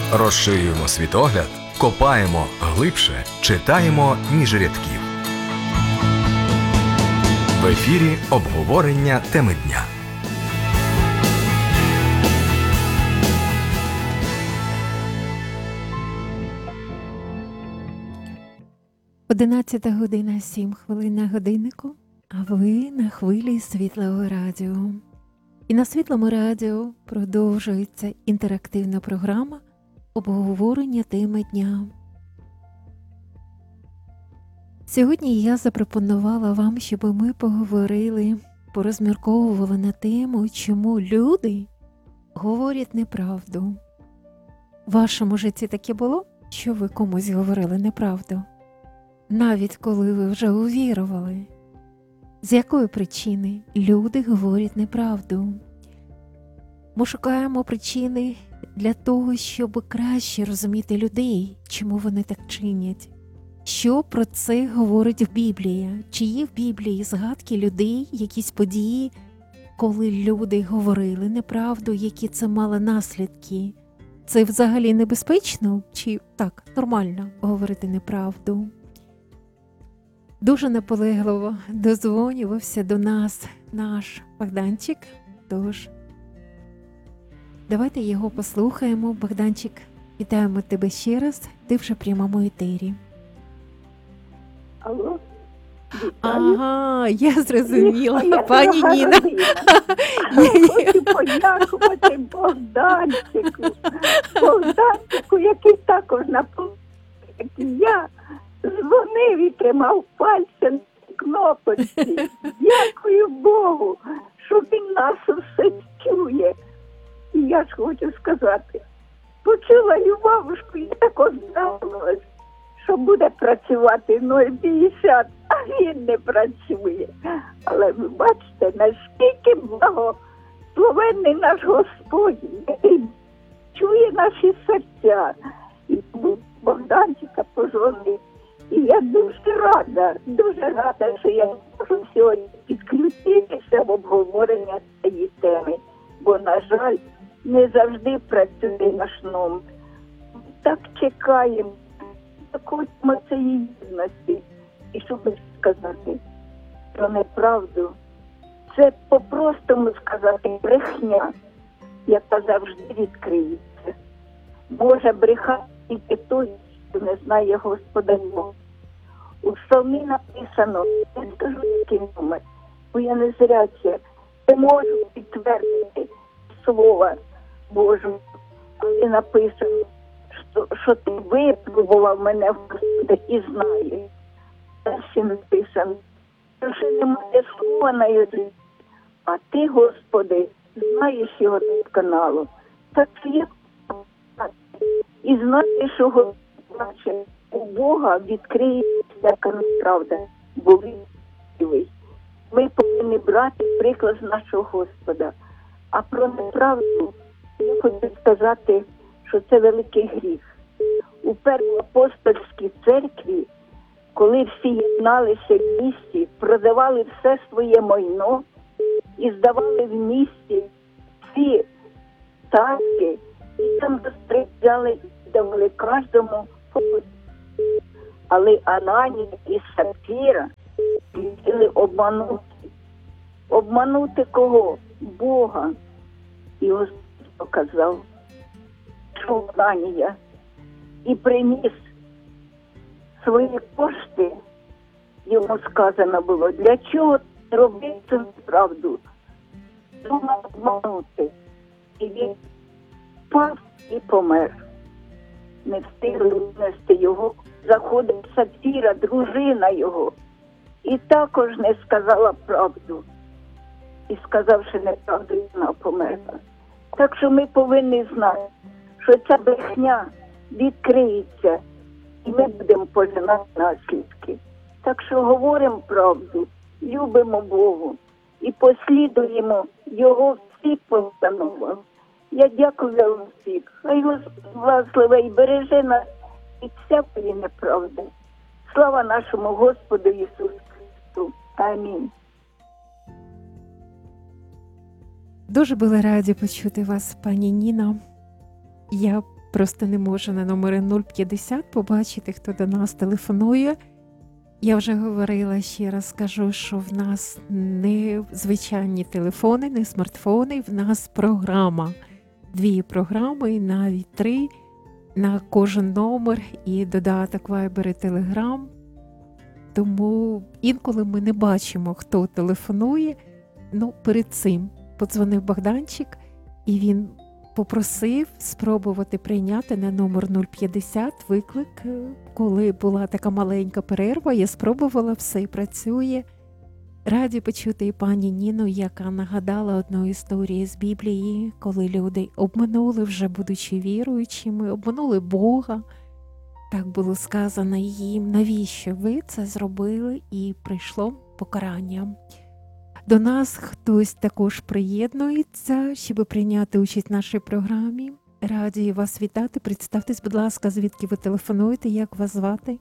Розширюємо світогляд, копаємо глибше, читаємо між рядків. В ефірі обговорення теми дня. Одинадцята година 7 хвилин на годиннику, а ви на хвилі Світлого радіо. І на Світлому радіо продовжується інтерактивна програма обговорення теми дня. Сьогодні я запропонувала вам, щоб ми поговорили, порозмірковували на тему, чому люди говорять неправду. В вашому житті таке було, що ви комусь говорили неправду? Навіть коли ви вже увірували. З якої причини люди говорять неправду? Ми шукаємо причини для того, щоб краще розуміти людей, чому вони так чинять. Що про це говорить Біблія? Чи є в Біблії згадки людей, якісь події, коли люди говорили неправду, які це мало наслідки? Це взагалі небезпечно? Чи так, нормально говорити неправду? Дуже наполегливо дозвонювався до нас наш Богданчик, тож давайте його послухаємо. Богданчик, вітаємо тебе ще раз, ти вже в прямому етері. Алло? Ага, я зрозуміла, пані Ніна. Я хочу подякувати Богданчику, який також написав, як і я, дзвонив і тримав пальцем на кнопочці. Дякую Богу, що він нас усе чує. І я ж хочу сказати, почула Любавушку і також здавалось, що буде працювати 0,50, а він не працює. Але ви бачите, наскільки благословенний наш Господь, який чує наші серця. І Богданчика позвонив. І я дуже рада, що я можу сьогодні підключитися в обговорення цієї теми. Бо, на жаль, не завжди працює наш номер. Так чекаємо, хочемо цієї єдності. І щоб сказати про неправду, це по-простому сказати брехня, яка завжди відкриється. Може брехати тільки той, що не знає Господа Бога. У псалмі написано, я скажу який номер, бо я не зряча, не можу підтвердити слова Божого, але написано, що ти випробував мене, Господи, і знаєш. Далі написано, що немає слова на язиці, а ти, Господи, знаєш його досконало. Так є і знаєш, що Господи, у Бога відкриється всяка неправда, бо він живий. Ми повинні брати приклад з нашого Господа. А про неправду я хочу сказати, що це великий гріх. У Первоапостольській церкві, коли всі єдналися в місті, продавали все своє майно і здавали в місті всі царки, і там розстріляли, давали кожному по. Але Ананія і Сапфіра хотіли обманути. Обманути кого? Бога. І Господь показав, що Ананія і приніс свої кошти, йому сказано було, для чого ти робив цю правду? Думав обманути. І він впав і помер. Не встигли внести його. Заходить Сапфіра, дружина його, і також не сказала правду. І сказавши неправду, вона померла. Так що ми повинні знати, що ця брехня відкриється, і ми будемо пожинати наслідки. Так що говоримо правду, любимо Богу і послідуємо Його всі постановам. Я дякую вам всіх. Хай Господь благословить і береже нас від всякої неправди. Слава нашому Господу Ісусу Христу. Амінь. Дуже були раді почути вас, пані Ніно. Я просто не може на номері 050 побачити, хто до нас телефонує. Я вже говорила, ще раз скажу, що в нас не звичайні телефони, не смартфони, в нас програма. 2 програми, навіть 3 на кожен номер і додаток Viber і Telegram. Тому інколи ми не бачимо, хто телефонує. Перед цим подзвонив Богданчик, і він попросив спробувати прийняти на номер 050 виклик. Коли була така маленька перерва, я спробувала, все працює. Раді почути і пані Ніну, яка нагадала одну історію з Біблії, коли люди обманули, вже будучи віруючими, обманули Бога. Так було сказано їм, навіщо ви це зробили, і прийшло покарання. До нас хтось також приєднується, щоб прийняти участь в нашій програмі. Раді вас вітати. Представтесь, будь ласка, звідки ви телефонуєте, як вас звати?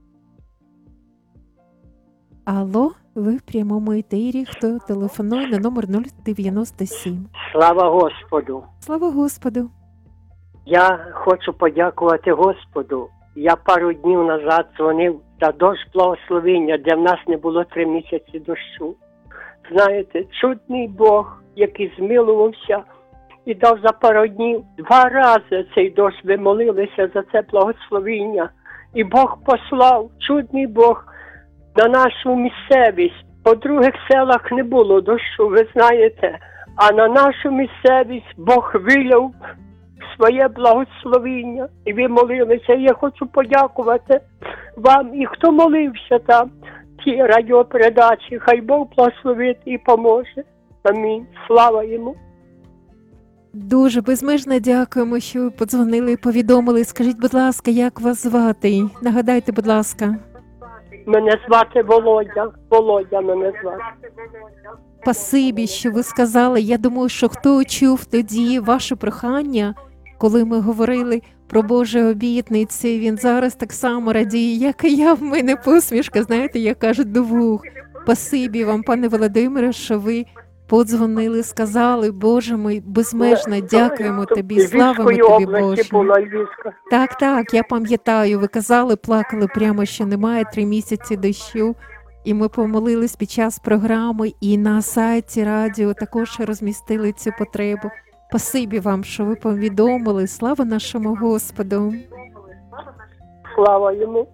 Алло, ви в прямому етері. Хто телефонує на номер 097? Слава Господу! Слава Господу! Я хочу подякувати Господу. Я пару днів назад дзвонив за дощ благословення, де в нас не було 3 місяці дощу. Знаєте, чудний Бог, який змилувався і дав за пару днів 2 рази цей дощ. Ви молилися за це благословення. І Бог послав, чудний Бог, на нашу місцевість. По других селах не було дощу, ви знаєте. А на нашу місцевість Бог виляв своє благословення. І ви молилися. І я хочу подякувати вам і хто молився там. Ті радіопередачі, хай Бог благословить і поможе. Амінь. Слава йому. Дуже безмежно дякуємо, що ви подзвонили і повідомили. Скажіть, будь ласка, як вас звати? Нагадайте, будь ласка. Мене звати Володя. Володя мене звати. Спасибі, що ви сказали. Я думаю, що хто чув тоді ваше прохання, коли ми говорили про Божі обітниці, він зараз так само радіє, як і я. В мене посмішка, знаєте, як кажуть, до вух. Спасибі вам, пане Володимире, що ви подзвонили, сказали, Боже мій, безмежно дякуємо тобі, славимо тобі, Боже. Так, я пам'ятаю, ви казали, плакали прямо, що немає 3 місяці дощу. І ми помолились під час програми, і на сайті радіо також розмістили цю потребу. Спасибі вам, що ви повідомили. Слава нашому Господу. Слава йому.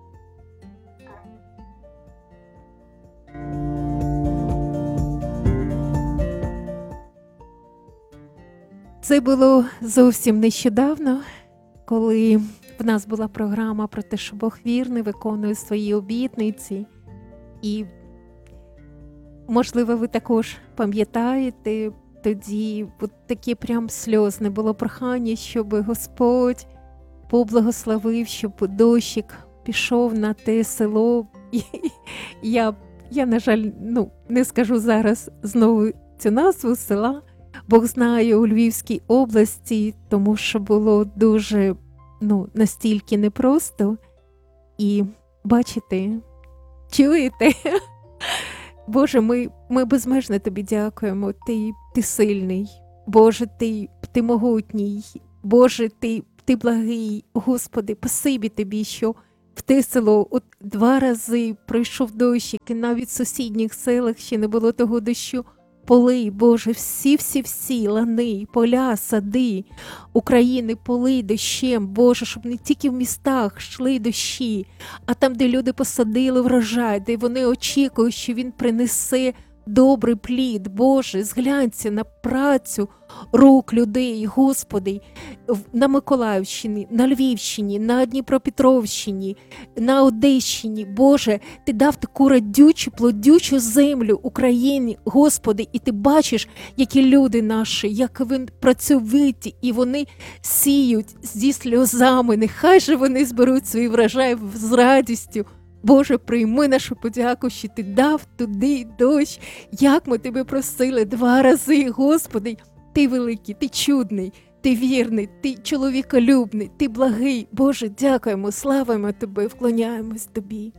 Це було зовсім нещодавно, коли в нас була програма про те, що Бог вірний, виконує свої обітниці. І, можливо, ви також пам'ятаєте, тоді от таке прям сльозне було прохання, щоб Господь поблагословив, щоб дощик пішов на те село. І я, на жаль, не скажу зараз знову цю назву села. Бог знає, у Львівській області, тому що було дуже, настільки непросто. І бачите, чуєте? Боже, ми безмежно тобі дякуємо. Ти сильний. Боже, ти могутній. Боже, ти благий. Господи, спасибі тобі, що в те село 2 рази пройшов дощик, і навіть в сусідніх селах ще не було того дощу. Поли, Боже, всі лани, поля, сади України полий дощем, Боже, щоб не тільки в містах йшли дощі, а там, де люди посадили врожай, де вони очікують, що він принесе добрий плід. Боже, зглянься на працю рук людей, Господи, на Миколаївщині, на Львівщині, на Дніпропетровщині, на Одещині. Боже, ти дав таку радючу, плодючу землю Україні, Господи, і ти бачиш, які люди наші, як вони працьовиті, і вони сіють зі сльозами. Нехай же вони зберуть свій врожай з радістю. Боже, прийми нашу подяку, що ти дав туди дощ, як ми тебе просили 2 рази, Господи. Ти великий, ти чудний, ти вірний, ти чоловіколюбний, ти благий. Боже, дякуємо, славимо тебе, вклоняємось тобі.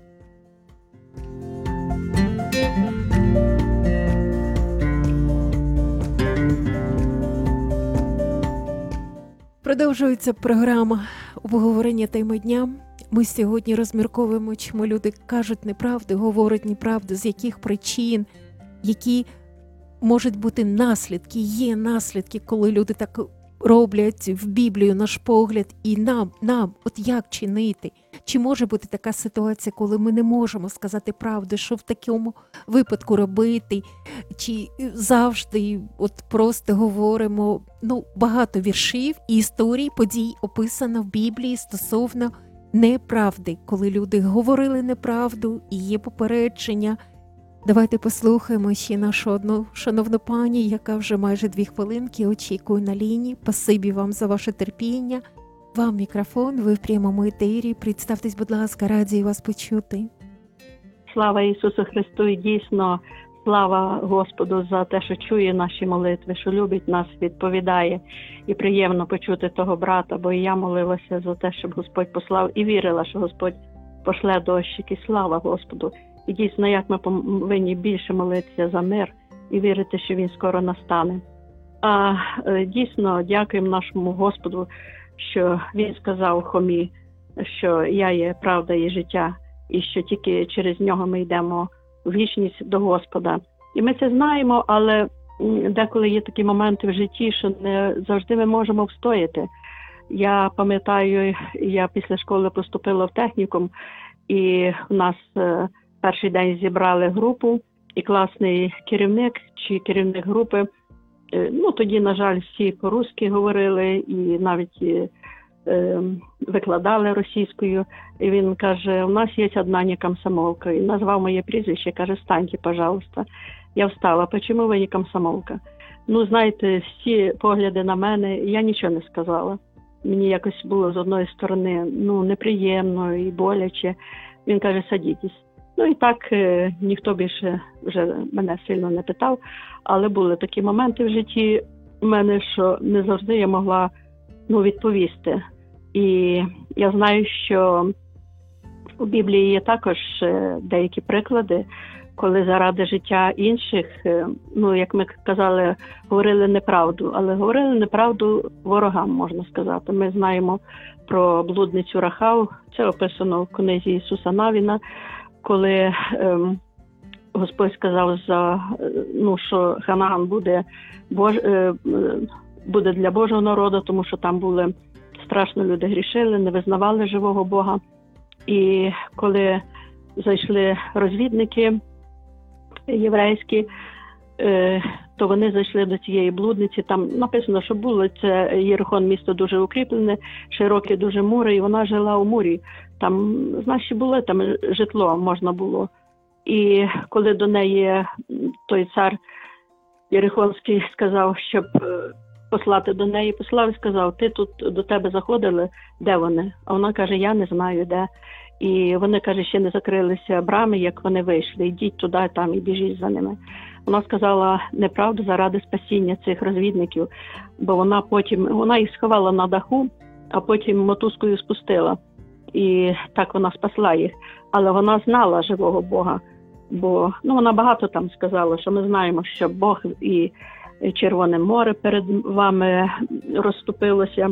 Продовжується програма обговорення теми дня. Ми сьогодні розмірковуємо, чому люди кажуть неправду, говорять неправду, з яких причин, які можуть бути наслідки, є наслідки, коли люди так роблять в Біблію, наш погляд, і нам, от як чинити? Чи може бути така ситуація, коли ми не можемо сказати правду, що в такому випадку робити? Чи завжди от просто говоримо, багато віршів і історій, подій описано в Біблії стосовно неправди, коли люди говорили неправду і є попередження. Давайте послухаємо ще нашу одну шановну пані, яка вже майже 2 хвилинки очікує на лінії. Спасибі вам за ваше терпіння. Вам мікрофон, ви в прямому етері. Представтесь, будь ласка, раді вас почути. Слава Ісусу Христу, і дійсно слава Господу за те, що чує наші молитви, що любить нас, відповідає. І приємно почути того брата, бо і я молилася за те, щоб Господь послав, і вірила, що Господь пошле дощик, і слава Господу. І дійсно, як ми повинні більше молитися за мир і вірити, що він скоро настане. А дійсно, дякуємо нашому Господу, що він сказав Хомі, що я є правда і життя, і що тільки через нього ми йдемо в вічність до Господа. І ми це знаємо, але деколи є такі моменти в житті, що не завжди ми можемо встояти. Я пам'ятаю, я після школи поступила в технікум, і у нас перший день зібрали групу, і класний керівник чи керівник групи, тоді, на жаль, всі по-русски говорили і навіть викладали російською. І він каже, у нас є одна не комсомолка. І назвав моє прізвище, каже, встаньте, пожалуйста. Я встала. Чому ви не комсомолка? Знаєте, всі погляди на мене, я нічого не сказала. Мені якось було з одної сторони неприємно і боляче. Він каже, садітесь. І так ніхто більше вже мене сильно не питав, але були такі моменти в житті у мене, що не завжди я могла відповісти. І я знаю, що у Біблії є також деякі приклади, коли заради життя інших, як ми казали, говорили неправду, але говорили неправду ворогам, можна сказати. Ми знаємо про блудницю Рахав, це описано в книзі Ісуса Навіна, коли Господь сказав, що Ханаан буде для Божого народу, тому що там були страшно люди грішили, не визнавали живого Бога. І коли зайшли розвідники єврейські, то вони зайшли до цієї блудниці. Там написано, що було це Єрихон, місто дуже укріплене, широкі дуже мури, і вона жила у мурі. Там, значить, було там житло, можна було. І коли до неї той цар Єрихонський сказав, щоб послати до неї, послав і сказав, ти тут до тебе заходили, де вони? А вона каже, я не знаю, де. І вони, каже, ще не закрилися брами, як вони вийшли, йдіть туди, там і біжіть за ними. Вона сказала неправду заради спасіння цих розвідників, бо вона їх сховала на даху, а потім мотузкою спустила. І так вона спасла їх. Але вона знала живого Бога, бо вона багато там сказала, що ми знаємо, що Бог і Червоне море перед вами розступилося.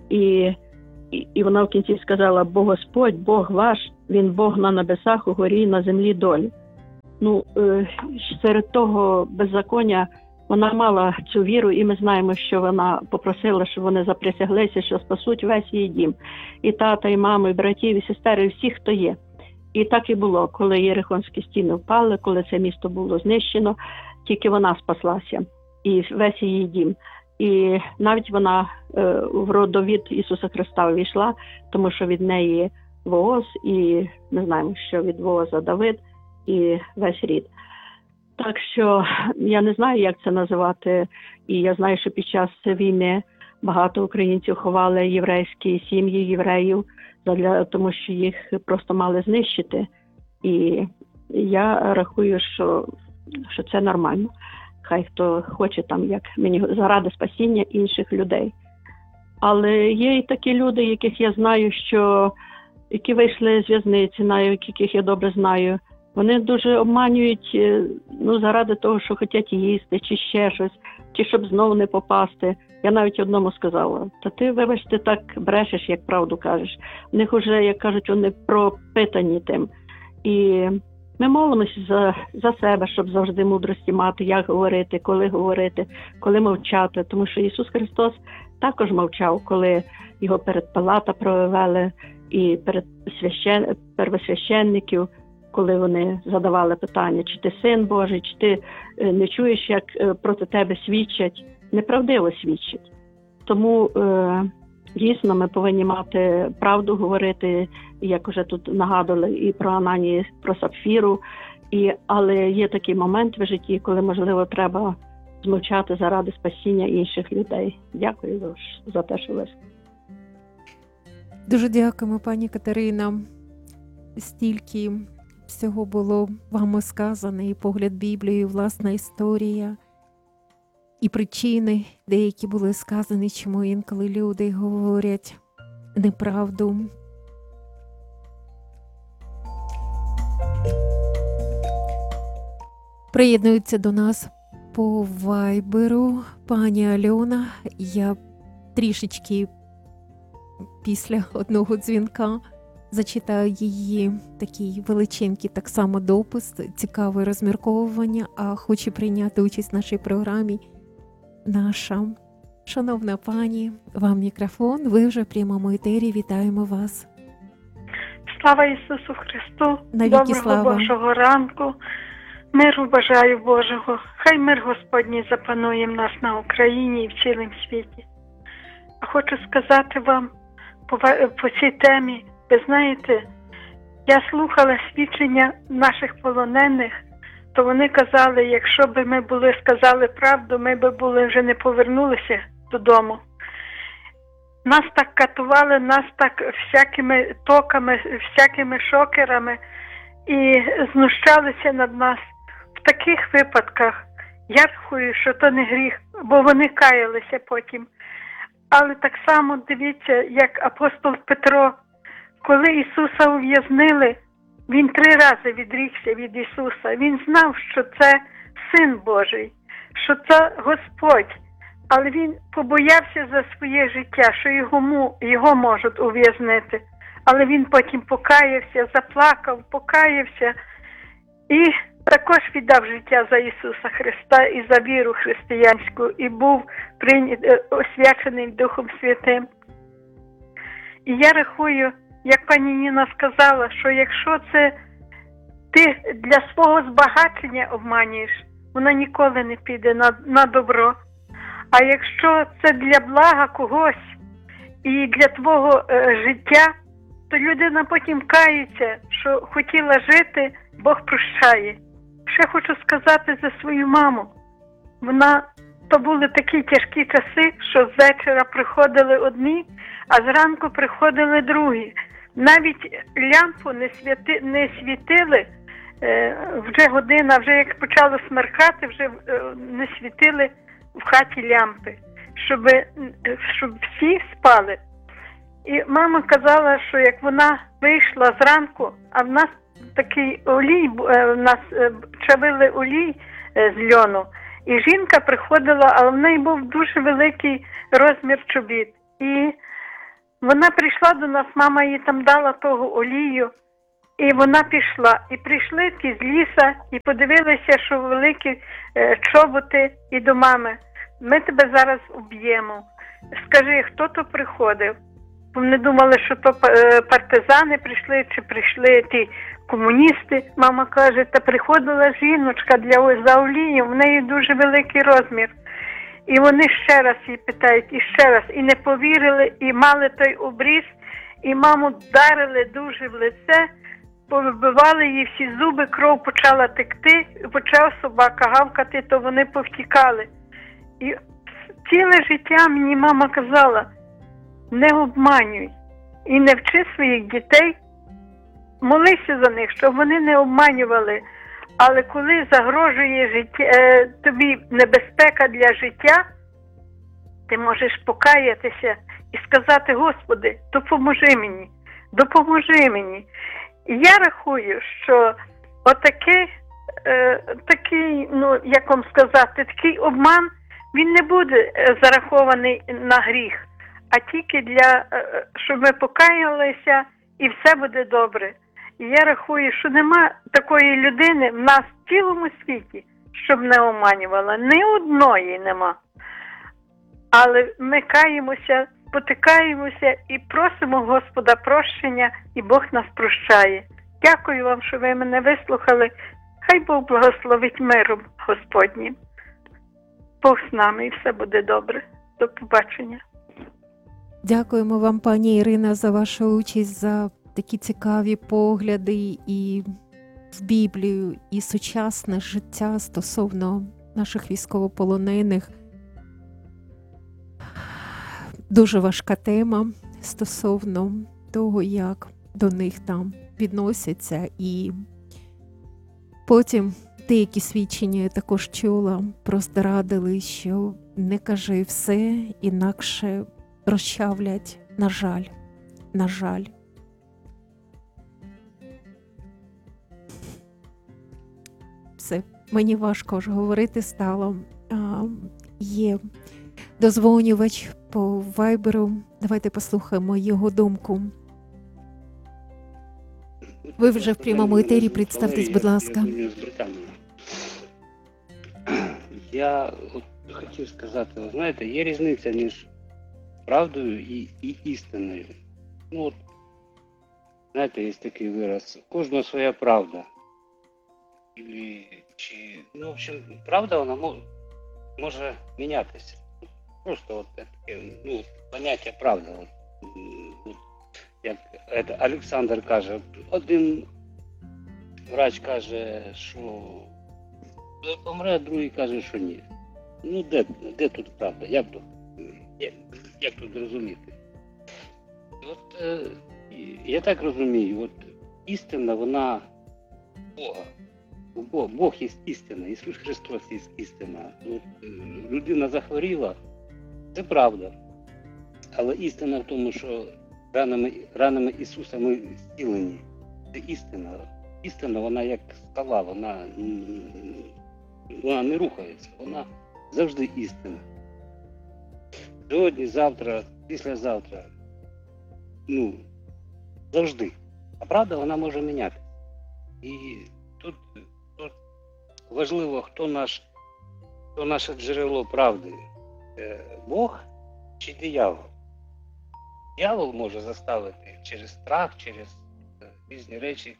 І вона в кінці сказала, бо Господь, Бог ваш, Він Бог на небесах, у горі, на землі долі. Серед того беззаконня вона мала цю віру, і ми знаємо, що вона попросила, щоб вони заприсяглися, що спасуть весь її дім. І тата, і маму, і братів, і сестер, і всі, хто є. І так і було, коли Єрихонські стіни впали, коли це місто було знищено, тільки вона спаслася, і весь її дім. І навіть вона в родовід Ісуса Христа увійшла, тому що від неї Вооз, і ми знаємо, що від Вооза Давид і весь рід. Так що я не знаю, як це називати, і я знаю, що під час війни багато українців ховали єврейські сім'ї євреїв, тому що їх просто мали знищити. І я рахую, що це нормально. Хай хто хоче там, як мені, заради спасіння інших людей. Але є і такі люди, яких я знаю, які вийшли з в'язниці, яких я добре знаю. Вони дуже обманюють заради того, що хочуть їсти, чи ще щось, чи щоб знову не попасти. Я навіть одному сказала: та ти, вибач, ти так брешеш, як правду кажеш. В них вже, як кажуть, вони пропитані тим. І ми молимося за себе, щоб завжди мудрості мати, як говорити, коли мовчати. Тому що Ісус Христос також мовчав, коли його перед Пилата провели і перед первосвященників, коли вони задавали питання, чи ти Син Божий, чи ти не чуєш, як проти тебе свідчать, неправдиво свідчать. Тому дійсно ми повинні мати правду говорити, як вже тут нагадували і про Ананію, про Сапфіру. Але є такий момент в житті, коли, можливо, треба змовчати заради спасіння інших людей. Дякую за те, що ви. Дуже дякуємо, пані Катерина. Стільки всього було вами сказано, і погляд Біблії, і власна історія, і причини деякі були сказані, чому інколи люди говорять неправду. Приєднується до нас по вайберу пані Альона. Я трішечки після одного дзвінка зачитаю її такий величенький так само допис, цікаве розмірковування, а хоче прийняти участь в нашій програмі наша шановна пані. Вам мікрофон, ви вже в прямому етері, вітаємо вас. Слава Ісусу Христу, Навіки доброго слава. Божого ранку, миру бажаю Божого. Хай мир Господній запанує в нас на Україні і в цілому світі. Хочу сказати вам по цій темі, ви знаєте, я слухала свідчення наших полонених, то вони казали, якщо б ми сказали правду, ми б вже не повернулися додому. Нас так катували, нас так всякими токами, всякими шокерами і знущалися над нас. В таких випадках я рахую, що то не гріх, бо вони каялися потім. Але так само дивіться, як апостол Петро, коли Ісуса ув'язнили, він 3 рази відрікся від Ісуса. Він знав, що це Син Божий, що це Господь. Але він побоявся за своє життя, що його можуть ув'язнити. Але він потім покаявся, заплакав, покаявся і також віддав життя за Ісуса Христа і за віру християнську, і був освячений Духом Святим. І я рахую, як пані Ніна сказала, що якщо це ти для свого збагачення обманюєш, воно ніколи не піде на добро. А якщо це для блага когось і для твого життя, то людина потім кається, що хотіла жити, Бог прощає. Ще хочу сказати за свою маму. То були такі тяжкі часи, що з вечора приходили одні, а зранку приходили другі. Навіть лямпу не світили, вже година, вже як почало смеркати, вже не світили в хаті лямпи, щоб всі спали. І мама казала, що як вона вийшла зранку, а в нас такий олій, в нас чавили олій з льону, і жінка приходила, але в неї був дуже великий розмір чобіт. І вона прийшла до нас, мама їй там дала того олію, і вона пішла. І прийшли ті з ліса, і подивилися, що великі чоботи, і до мами: ми тебе зараз уб'ємо. Скажи, хто то приходив? Вони думали, що то партизани прийшли, чи прийшли ті комуністи. Мама каже, та приходила жіночка за олієм, в неї дуже великий розмір. І вони ще раз її питають, і ще раз, і не повірили, і мали той обріз, і маму вдарили дуже в лице, повибивали їй всі зуби, кров почала текти, і почав собака гавкати, то вони повтікали. І ціле життя мені мама казала: не обманюй і не вчи своїх дітей, молися за них, щоб вони не обманювали. Але коли загрожує тобі небезпека для життя, ти можеш покаятися і сказати: Господи, допоможи мені, допоможи мені. І я рахую, що такий, як вам сказати, такий обман він не буде зарахований на гріх, а тільки щоб ми покаялися і все буде добре. І я рахую, що нема такої людини в нас в цілому світі, щоб не оманювала. Ні одної нема. Але ми каємося, потикаємося і просимо Господа прощення, і Бог нас прощає. Дякую вам, що ви мене вислухали. Хай Бог благословить миром Господнім. Бог з нами, і все буде добре. До побачення. Дякуємо вам, пані Ірина, за вашу участь, за такі цікаві погляди і в Біблію, і сучасне життя стосовно наших військовополонених. Дуже важка тема стосовно того, як до них там відносяться. І потім деякі свідчення я також чула, просто радили, що не кажи все, інакше розчавлять, на жаль. На жаль. Все, мені важко вже говорити стало. Є дозвонювач по вайберу. Давайте послухаємо його думку. Ви вже в прямому етері, представтесь, будь ласка. Я хотів сказати, ви знаєте, є різниця між правдою і істиною. Ну, от, знаєте, є такий вираз, кожна своя правда. В общем, правда, вона може мінятися. Просто от таке, поняття правда. От, як Олександр каже, один врач каже, що помре, другий каже, що ні. Ну, де тут правда? Як тут зрозуміти? От, я так розумію, от істина, вона Бога. Бог є істина, Ісус Христос є істина. От, людина захворіла, це правда. Але істина в тому, що ранами Ісуса ми зцілені. Це істина. Істина, вона як скала, вона не рухається, вона завжди істина. Сьогодні, завтра, післязавтра, завжди. А правда, вона може мінятися. І тут важливо, хто наше джерело правди. Бог чи диявол? Диявол може заставити через страх, через різні речі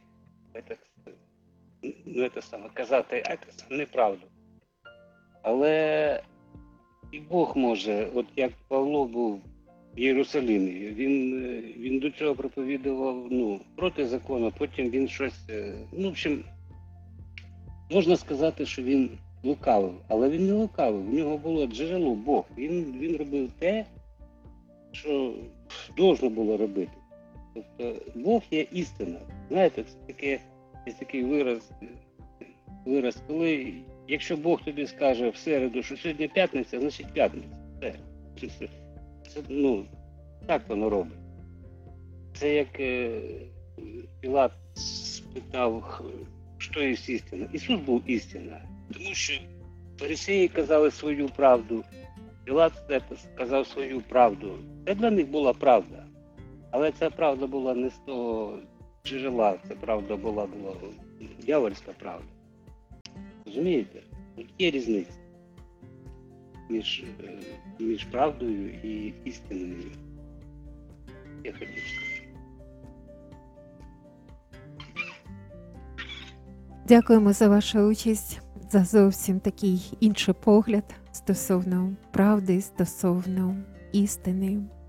казати неправду. Але і Бог може, от як Павло був в Єрусалимі, він до цього проповідував проти закону, потім він щось, в общем, можна сказати, що він лукавив, але він не лукавив, в нього було джерело Бог, він робив те, що должно було робити. Тобто Бог є істина. Знаєте, це такий вираз, коли, якщо Бог тобі скаже в середу, що сьогодні п'ятниця, значить п'ятниця. Це так воно робить. Це як Пілат спитав, що є істина. Ісус був істина. Тому що фарисеї казали свою правду, Пілат сказав свою правду. Це для них була правда. Але ця правда була не з того джерела, ця правда була дьявольська правда. Розумієте? Тут є різниця між правдою і істиною. Я хотів сказати. Дякуємо за вашу участь, за зовсім такий інший погляд стосовно правди, стосовно істини.